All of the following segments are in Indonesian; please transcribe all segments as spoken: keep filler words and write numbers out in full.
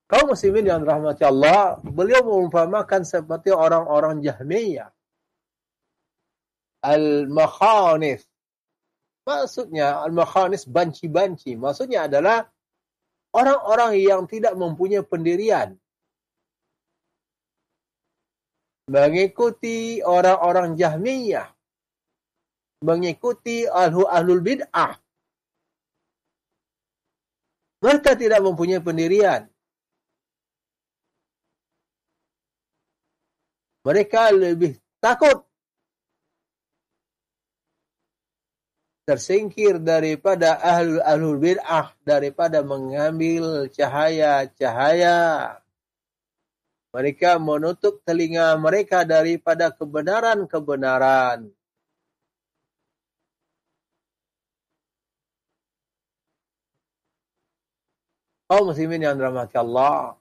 Kaum muslimin yang dirahmati Allah, beliau mengumpamakan seperti orang-orang Jahmiyah. Al-Makhanis. Maksudnya, Al-Makhanis banci-banci. Maksudnya adalah orang-orang yang tidak mempunyai pendirian. Mengikuti orang-orang Jahmiyah. Mengikuti ahlul bid'ah. Mereka tidak mempunyai pendirian. Mereka lebih takut tersingkir daripada ahlul ahlul bid'ah, daripada mengambil cahaya-cahaya. Mereka menutup telinga mereka daripada kebenaran-kebenaran. Kaum muslimin yang dirahmati Allah.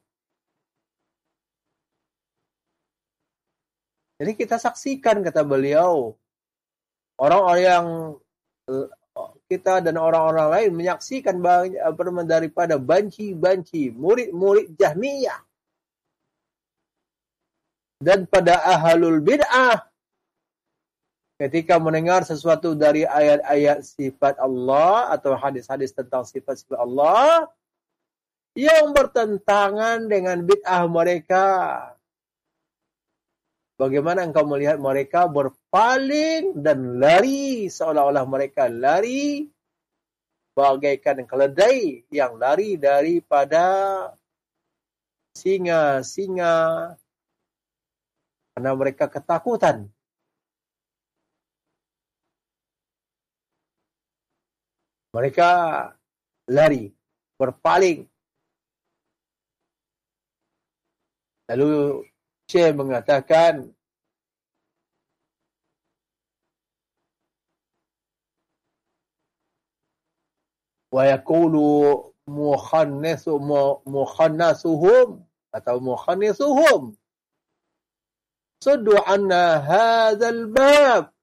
Jadi kita saksikan, kata beliau, orang-orang yang kita dan orang-orang lain menyaksikan daripada banci-banci murid-murid Jahmiyah. Dan pada ahlul bid'ah, ketika mendengar sesuatu dari ayat-ayat sifat Allah atau hadis-hadis tentang sifat-sifat Allah yang bertentangan dengan bid'ah mereka, bagaimana engkau melihat mereka berpaling dan lari, seolah-olah mereka lari bagaikan keledai yang lari daripada singa-singa karena mereka ketakutan. Mereka lari, berpaling. Lalu Syekh mengatakan, wa yaqulu mukhannasu mukhannasuhum atau mukhannisuhum suddu anna hadzal bab.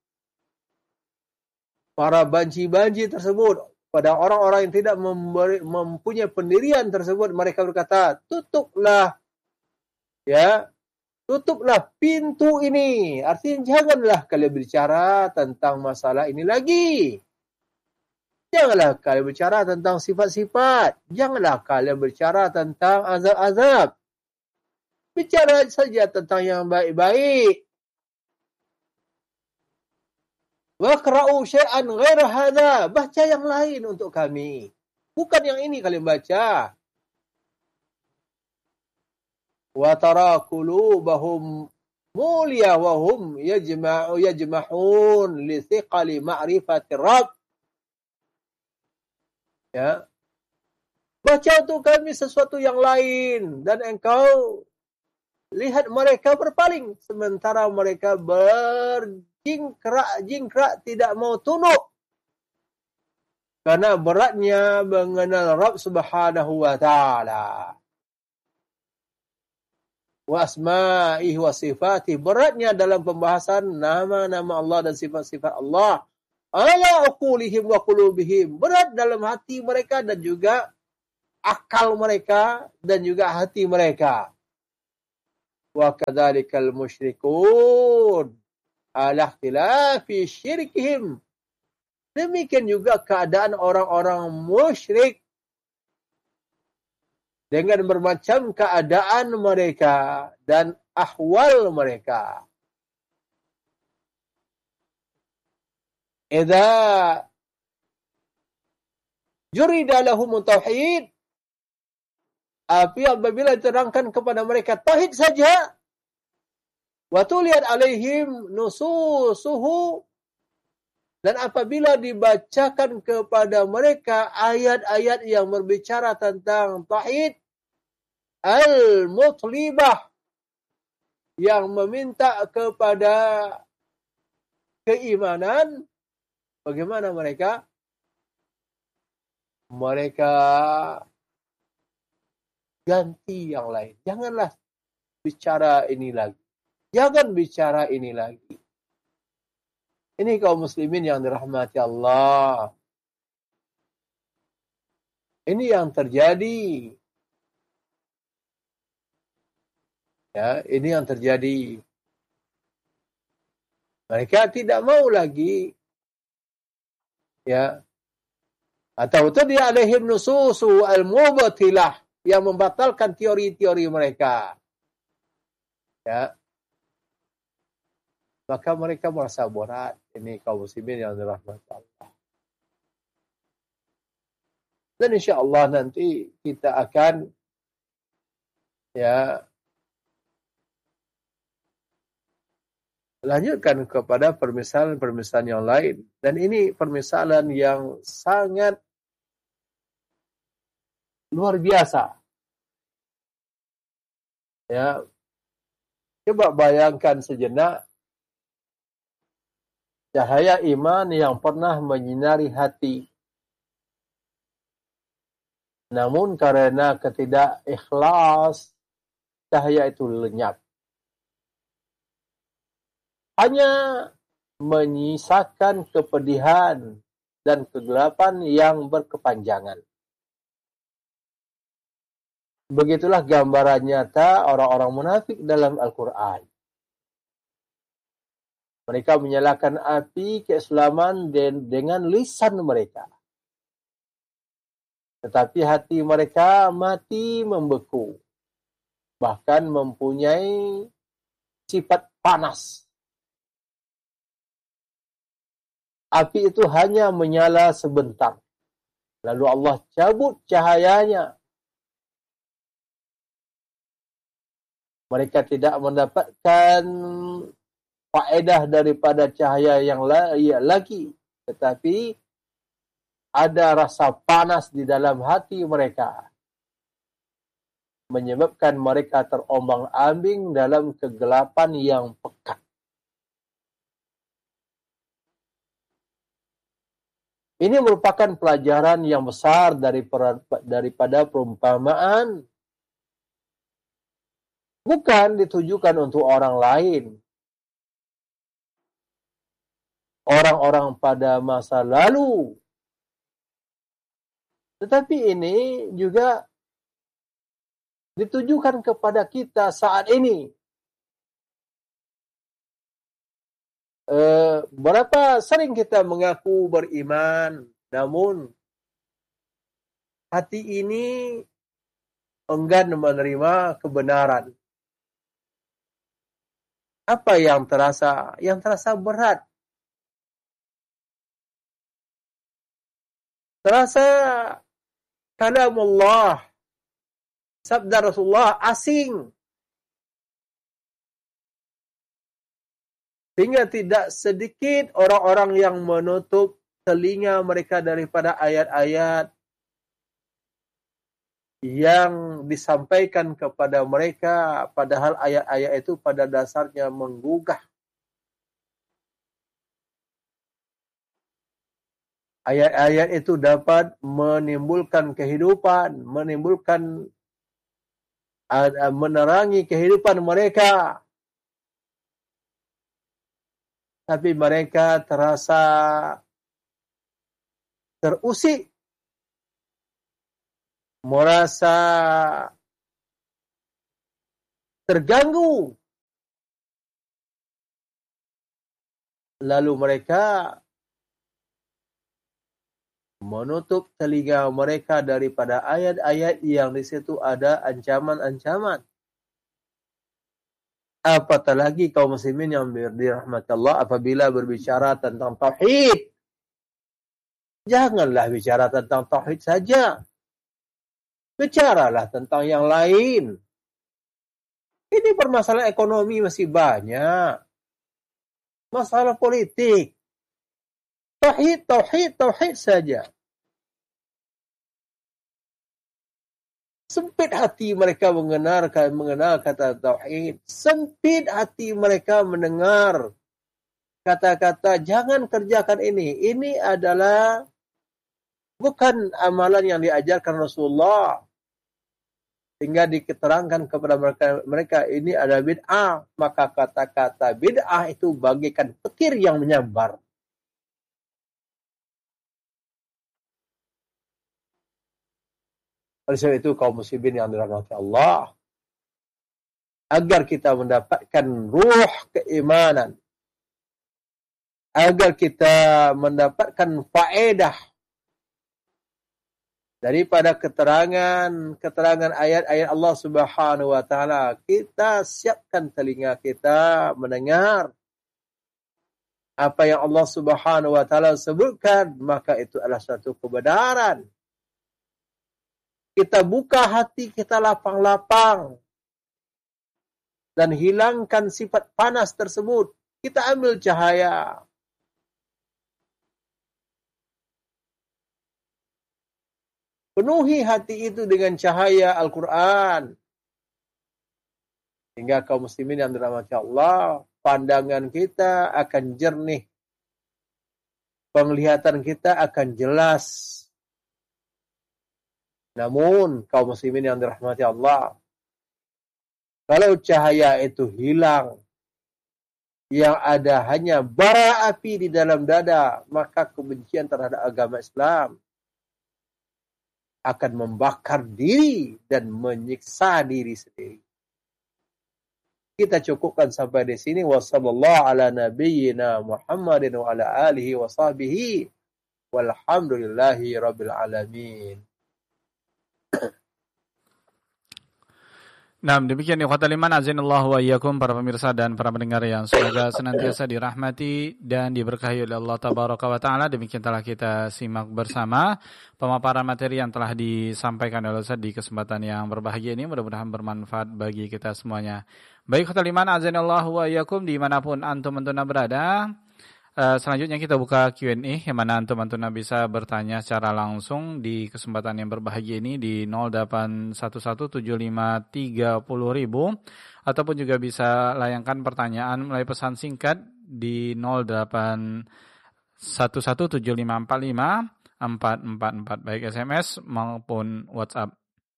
Para banci-banci tersebut, pada orang-orang yang tidak memberi, mempunyai pendirian tersebut, mereka berkata, tutuplah, ya, tutuplah pintu ini. Artinya janganlah kalian bicara tentang masalah ini lagi. Janganlah kalian bicara tentang sifat-sifat. Janganlah kalian bicara tentang azab-azab. Bicara saja tentang yang baik-baik. Waqra'u syai'an ghaira hadza. Baca yang lain untuk kami. Bukan yang ini kalian baca. Wa tara qulubahum mulia wa hum yajma'u yajma'un li thiqali ma'rifati rabb. Ya. Baca untuk kami sesuatu yang lain dan engkau lihat mereka berpaling sementara mereka berjingkrak-jingkrak tidak mau tunduk karena beratnya mengenal Rabb Subhanahu wa taala. Wa asma'ihi wa sifatihi, beratnya dalam pembahasan nama-nama Allah dan sifat-sifat Allah. Ala uqulihim wa qulubihim, berat dalam hati mereka dan juga akal mereka dan juga hati mereka. Wa kadzalikal musyrikun ala ikhtilafi syirkihim, demikian juga keadaan orang-orang musyrik dengan bermacam keadaan mereka dan ahwal mereka. Idza jurida lahum tauhid, api apabila diterangkan kepada mereka tauhid saja, wa tuliyat alaihim nususuhu, dan apabila dibacakan kepada mereka ayat-ayat yang berbicara tentang tauhid al-mutlibah, yang meminta kepada keimanan, bagaimana mereka? Mereka ganti yang lain. Janganlah bicara ini lagi. Jangan bicara ini lagi. Ini kaum muslimin yang dirahmati Allah. Ini yang terjadi. Ya, ini yang terjadi. Mereka tidak mau lagi, ya, atau tadi alaihim nususu al-mubtilah yang membatalkan teori-teori mereka. Ya. Maka mereka merasa berat. Ini kaum muslimin yang dirahmati Allah. Dan insya-Allah nanti kita akan, ya, lanjutkan kepada permisalan-permisalan yang lain. Dan ini permisalan yang sangat luar biasa. Ya, coba bayangkan sejenak cahaya iman yang pernah menyinari hati. Namun karena ketidakikhlas, cahaya itu lenyap. Hanya menyisakan kepedihan dan kegelapan yang berkepanjangan. Begitulah gambaran nyata orang-orang munafik dalam Al-Quran. Mereka menyalakan api keislaman dengan lisan mereka. Tetapi hati mereka mati membeku. Bahkan mempunyai sifat panas. Api itu hanya menyala sebentar. Lalu Allah cabut cahayanya. Mereka tidak mendapatkan faedah daripada cahaya yang lagi. Tetapi ada rasa panas di dalam hati mereka. Menyebabkan mereka terombang-ambing dalam kegelapan yang pekat. Ini merupakan pelajaran yang besar daripada perumpamaan. Bukan ditujukan untuk orang lain. Orang-orang pada masa lalu. Tetapi ini juga ditujukan kepada kita saat ini. Uh, berapa sering kita mengaku beriman, namun hati ini enggan menerima kebenaran. Apa yang terasa? Yang terasa berat. Terasa kalamullah, sabda Rasulullah asing. Sehingga tidak sedikit orang-orang yang menutup telinga mereka daripada ayat-ayat yang disampaikan kepada mereka, padahal ayat-ayat itu pada dasarnya menggugah. Ayat-ayat itu dapat menimbulkan kehidupan, menimbulkan, menerangi kehidupan mereka. Tapi mereka terasa terusik, merasa terganggu. Lalu mereka menutup telinga mereka daripada ayat-ayat yang di situ ada ancaman-ancaman. Apatah lagi kaum muslimin yang dirahmati Allah apabila berbicara tentang tauhid. Janganlah bicara tentang tauhid saja. Bicaralah tentang yang lain. Ini permasalahan ekonomi masih banyak. Masalah politik. Tauhid, tauhid, tauhid saja. Sempit hati mereka mengenal, mengenal kata tauhid. Sempit hati mereka mendengar kata-kata jangan kerjakan ini. Ini adalah bukan amalan yang diajarkan Rasulullah. Sehingga diketerangkan kepada mereka, mereka ini adalah bid'ah. Maka kata-kata bid'ah itu bagaikan petir yang menyambar. Oleh sebab itu kaum muslimin yang dirahmati Allah, agar kita mendapatkan ruh keimanan, agar kita mendapatkan faedah daripada keterangan-keterangan ayat-ayat Allah Subhanahu wa taala. Kita siapkan telinga kita mendengar apa yang Allah Subhanahu wa taala sebutkan, maka itu adalah satu kebenaran. Kita buka hati kita lapang-lapang dan hilangkan sifat panas tersebut. Kita ambil cahaya. Penuhi hati itu dengan cahaya Al-Quran. Hingga kaum muslimin yang dirahmati Allah, pandangan kita akan jernih. Penglihatan kita akan jelas. Namun, kaum muslimin yang dirahmati Allah, kalau cahaya itu hilang, yang ada hanya bara api di dalam dada, maka kebencian terhadap agama Islam akan membakar diri dan menyiksa diri sendiri. Kita cukupkan sampai di sini. Wassallallahu ala nabiyyina Muhammadin wa ala alihi wa sahbihi walhamdulillahi rabbil alamin. Nah, demikian ikhwatal iman, azinallahu wa iyyakum, para pemirsa dan para pendengar yang semoga senantiasa dirahmati dan diberkahi oleh Allah tabaraka wa taala. Demikian telah kita simak bersama pemaparan materi yang telah disampaikan oleh Ustaz di kesempatan yang berbahagia ini. Mudah-mudahan bermanfaat bagi kita semuanya. Baik ikhwatal iman, azinallahu wa iyyakum, dimanapun antum antuna berada. Uh, selanjutnya kita buka Q and A yang mana antum-antuna bisa bertanya secara langsung di kesempatan yang berbahagia ini di nol delapan satu satu tujuh lima tiga nol ribu ataupun juga bisa layangkan pertanyaan melalui pesan singkat di nol delapan satu satu tujuh lima empat lima empat empat empat baik S M S maupun WhatsApp.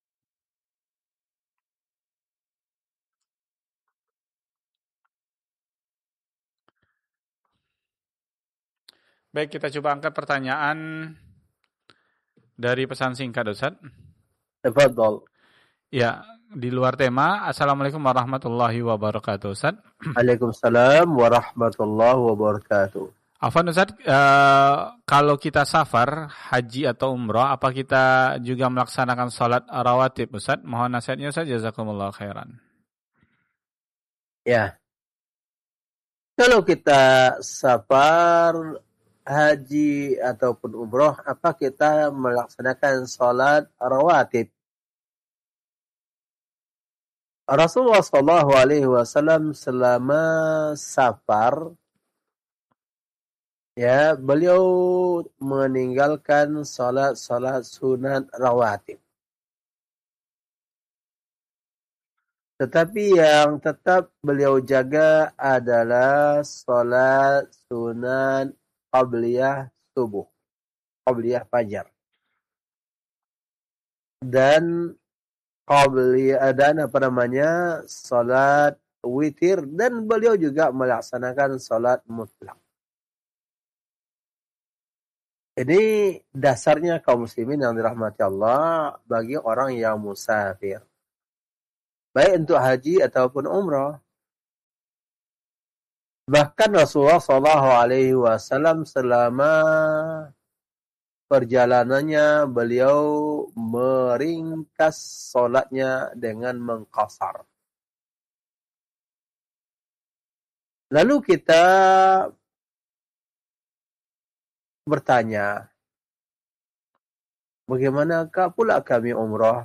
Baik, kita coba angkat pertanyaan dari pesan singkat, Ustaz. Tafadhol. Ya, di luar tema. Assalamualaikum warahmatullahi wabarakatuh, Ustaz. Waalaikumsalam warahmatullahi wabarakatuh. Afwan, Ustaz, uh, kalau kita safar, haji atau umrah, apa kita juga melaksanakan sholat rawatib, Ustaz? Mohon nasihatnya, Ustaz. Jazakumullah khairan. Ya. Kalau kita safar, haji ataupun umroh, apa kita melaksanakan sholat rawatib? Rasulullah shallallahu alaihi wasallam selama safar, ya, beliau meninggalkan sholat-sholat sunat rawatib. Tetapi yang tetap beliau jaga adalah sholat sunat qabliyah subuh, qabliyah fajar, dan qabliyah dan apa namanya salat witir, dan beliau juga melaksanakan salat mutlak. Ini dasarnya kaum muslimin yang dirahmati Allah bagi orang yang musafir, baik untuk haji ataupun umrah. Bahkan Rasulullah shallallahu alaihi wasallam selama perjalanannya beliau meringkas solatnya dengan mengqasar. Lalu kita bertanya, bagaimanakah pula kami umrah?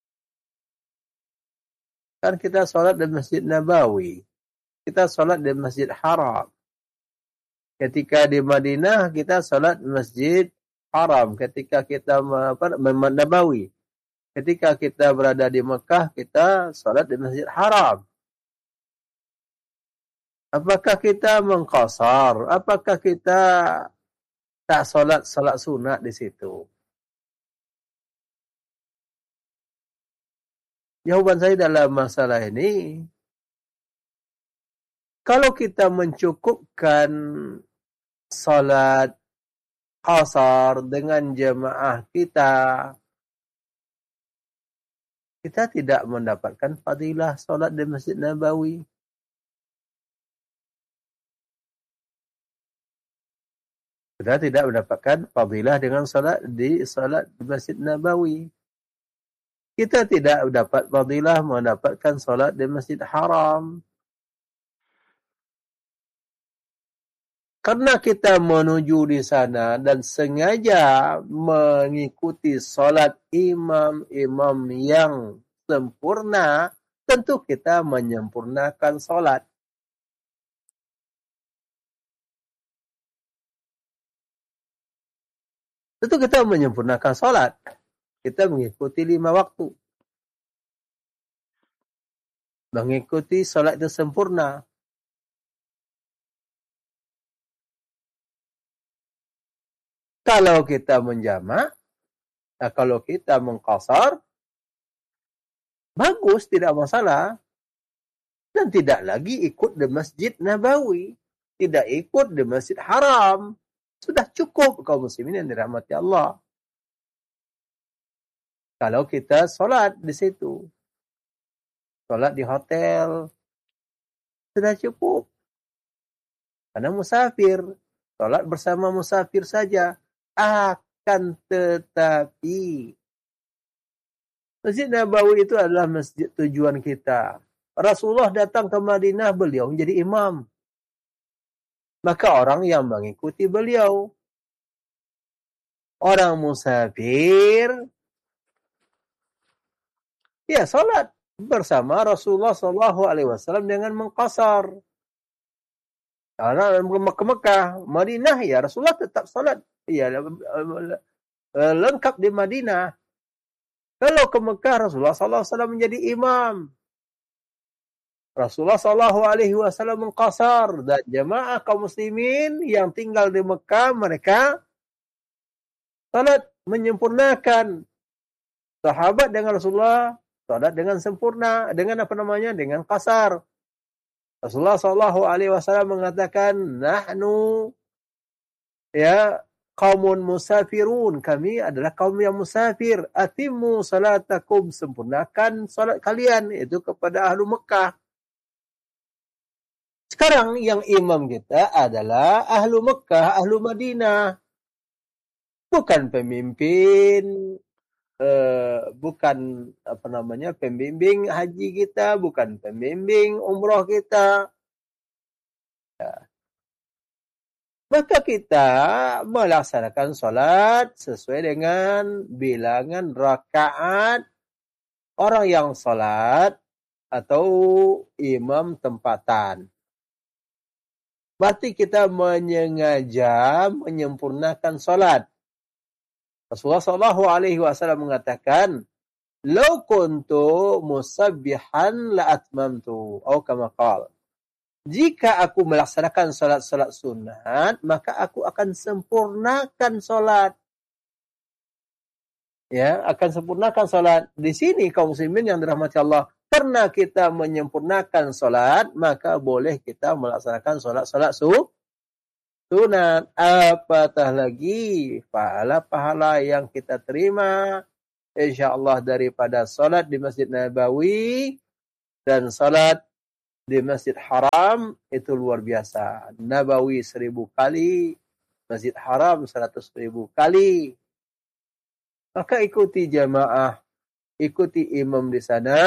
Kan kita solat di Masjid Nabawi. Kita solat di Masjid Haram. Ketika di Madinah kita solat di Masjid Haram. Ketika kita apa, Nabawi. Ketika kita berada di Mekah kita solat di Masjid Haram. Apakah kita mengqasar? Apakah kita tak solat solat sunat di situ? Jawaban saya dalam masalah ini, kalau kita mencukupkan salat qasar dengan jemaah kita, kita tidak mendapatkan fadilah solat di Masjid Nabawi. Kita tidak mendapatkan fadilah dengan solat di solat di Masjid Nabawi. Kita tidak dapat fadilah mendapatkan solat di Masjid Haram. Karena kita menuju di sana dan sengaja mengikuti solat imam-imam yang sempurna, tentu kita menyempurnakan solat. Tentu kita menyempurnakan solat. Kita mengikuti lima waktu. Mengikuti solat itu sempurna. Kalau kita menjamak, nah kalau kita mengqasar, bagus, tidak masalah. Dan tidak lagi ikut di Masjid Nabawi. Tidak ikut di Masjid Haram. Sudah cukup kaum muslimin yang dirahmati Allah. Kalau kita solat di situ. Solat di hotel. Sudah cukup. Karena musafir. Solat bersama musafir saja. Akan tetapi Masjid Nabawi itu adalah masjid tujuan kita. Rasulullah datang ke Madinah, beliau menjadi imam. Maka orang yang mengikuti beliau. Orang musafir, ya salat bersama Rasulullah sallallahu alaihi wasallam dengan mengqasar. Karena ke Mekah, Madinah, ya Rasulullah tetap salat. Ya, lengkap di Madinah. Kalau ke Mekah, Rasulullah sallallahu alaihi wasallam menjadi imam. Rasulullah sallallahu alaihi wasallam mengqasar, dan jemaah kaum muslimin yang tinggal di Mekah, mereka salat menyempurnakan. Sahabat dengan Rasulullah salat dengan sempurna, dengan apa namanya? Dengan qasar. Rasulullah sallallahu alaihi wasallam mengatakan, nahnu ya qaumun musafirun, kami adalah kaum yang musafir. Atimmu salatakum, sempurnakan salat kalian, itu kepada ahlu Mekah. Sekarang yang imam kita adalah ahlu Mekah, ahlu Madinah. Bukan pemimpin, uh, bukan apa namanya pembimbing haji kita, bukan pembimbing umroh kita. Ya. Maka kita melaksanakan salat sesuai dengan bilangan rakaat orang yang salat atau imam tempatan. Berarti kita menyengaja menyempurnakan salat. Rasulullah sallallahu alaihi wasallam mengatakan, "Lau kuntu musabbihan la atmamtu," atau kama qala. Jika aku melaksanakan salat-salat sunat, maka aku akan sempurnakan salat. Ya, akan sempurnakan salat. Di sini kaum muslimin yang dirahmati Allah, karena kita menyempurnakan salat, maka boleh kita melaksanakan salat-salat su sunat. Apatah lagi pahala-pahala yang kita terima insyaallah daripada salat di Masjid Nabawi dan salat di Masjid Haram, itu luar biasa. Nabawi seribu kali, Masjid Haram seratus ribu kali. Maka ikuti jamaah, ikuti imam di sana.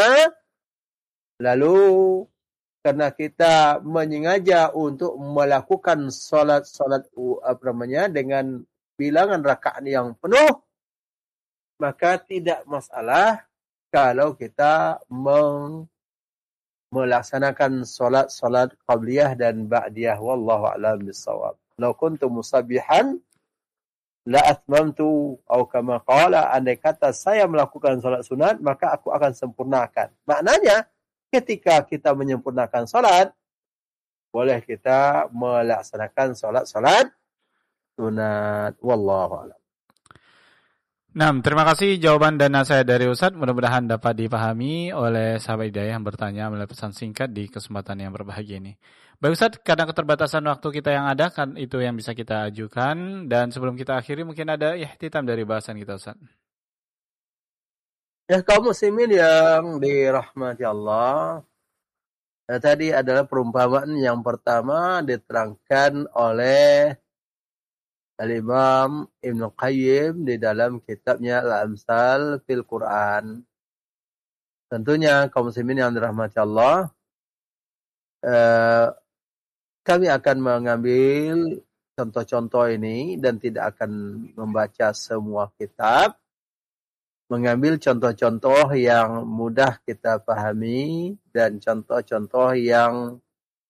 Lalu karena kita menyengaja untuk melakukan salat-salat apa namanya dengan bilangan rakaat yang penuh, maka tidak masalah kalau kita meng melaksanakan salat-salat qabliyah dan ba'diyah. Wallahu a'lam bissawab. Law kuntu musabbihan la atmamtu, atau kama qala, andai kata saya melakukan salat sunat, maka aku akan sempurnakan. Maknanya ketika kita menyempurnakan salat, boleh kita melaksanakan salat-salat sunat. Wallahu a'lam. Nah, terima kasih jawaban dan nasihat dari Ustaz. Mudah-mudahan dapat dipahami oleh sahabat hidayah yang bertanya melalui pesan singkat di kesempatan yang berbahagia ini. Baik Ustaz, karena keterbatasan waktu kita yang ada, kan itu yang bisa kita ajukan. Dan sebelum kita akhiri, mungkin ada ihtitam dari bahasan kita Ustaz. Ya, kaum muslimin yang dirahmati Allah, eh, tadi adalah perumpamaan yang pertama diterangkan oleh Al-Imam Ibn Qayyim di dalam kitabnya Al-Amsal fil Quran. Tentunya kaum muslimin yang dirahmati Allah, eh, kami akan mengambil contoh-contoh ini dan tidak akan membaca semua kitab. Mengambil contoh-contoh yang mudah kita pahami dan contoh-contoh yang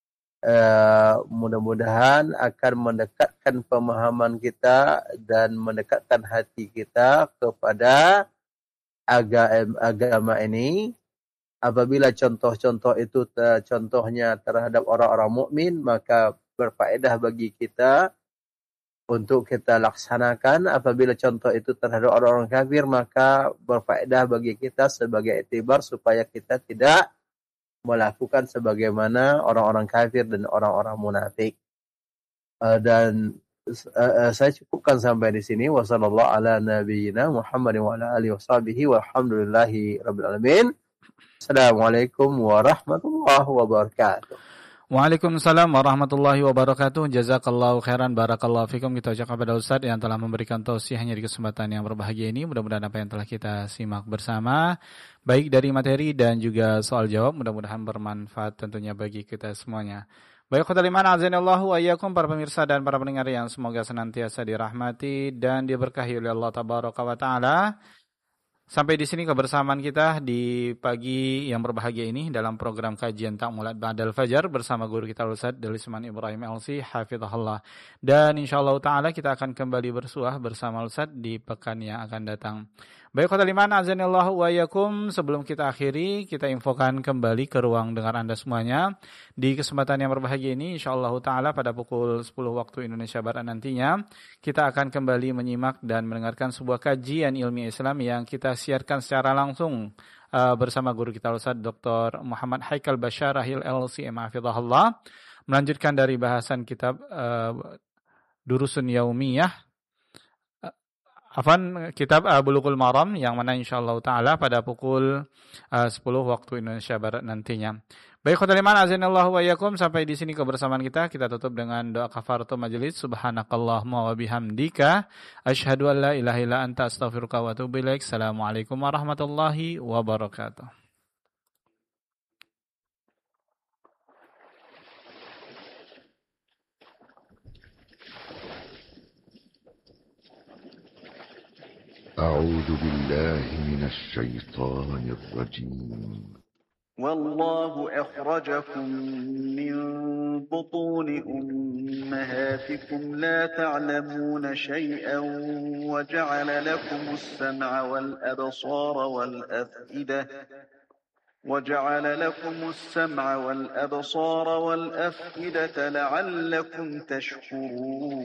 uh, mudah-mudahan akan mendekatkan pemahaman kita dan mendekatkan hati kita kepada agama, agama ini. Apabila contoh-contoh itu contohnya terhadap orang-orang mukmin, maka berfaedah bagi kita untuk kita laksanakan. Apabila contoh itu terhadap orang-orang kafir, maka berfaedah bagi kita sebagai iktibar supaya kita tidak melakukan sebagaimana orang-orang kafir dan orang-orang munafik. Uh, dan uh, uh, saya cukupkan sampai di sini. Wassallallahu ala nabiyyina Muhammadin wa ala alihi washabihi walhamdulillahi rabbil alamin. Assalamualaikum warahmatullahi wabarakatuh. Waalaikumsalam warahmatullahi wabarakatuh. Jazakallahu khairan, barakallahu fikum. Kita ucapkan kepada Ustaz yang telah memberikan tausiahnya di kesempatan yang berbahagia ini. Mudah-mudahan apa yang telah kita simak bersama, baik dari materi dan juga soal jawab, mudah-mudahan bermanfaat tentunya bagi kita semuanya. Baik, khotul iman azanillahu wa iyyakum, para pemirsa dan para pendengar yang semoga senantiasa dirahmati dan diberkahi oleh Allah tabaraka wa taala. Sampai di sini kebersamaan kita di pagi yang berbahagia ini dalam program kajian Ta'ammulat Ba'dal Fajar bersama guru kita Ustaz Delisman Ibrahim L C hafizahullah. Dan insyaallah taala kita akan kembali bersuah bersama Ustaz di pekan yang akan datang. Baik, khotul iman azanillahu wa iyyakum, sebelum kita akhiri, kita infokan kembali ke ruang dengar Anda semuanya. Di kesempatan yang berbahagia ini insyaallah taala pada pukul sepuluh waktu Indonesia Barat nantinya, kita akan kembali menyimak dan mendengarkan sebuah kajian ilmiah Islam yang kita siarkan secara langsung uh, bersama guru kita Ustaz Doktor Muhammad Haikal Basyarahil L C M hafizahullah, melanjutkan dari bahasan kitab uh, Durusun Yaumiyah, Afan kitab uh, Bulughul Maram, yang mana insyaallah taala pada pukul uh, sepuluh waktu Indonesia Barat nantinya. Baik, khotul iman azanillahu wa iyyakum, sampai di sini kebersamaan kita. Kita tutup dengan doa kafaratul majelis. Subhanakallahumma wa bihamdika asyhadu an la ilaha illa anta astaghfiruka wa atubu ilaik. Assalamualaikum warahmatullahi wabarakatuh. أعوذ بالله من الشيطان الرجيم والله أخرجكم من بطون أمهاتكم لا تعلمون شيئا وجعل لكم السمع والأبصار والأفئدة وجعل لكم السمع والأبصار والأفئدة لعلكم تشكرون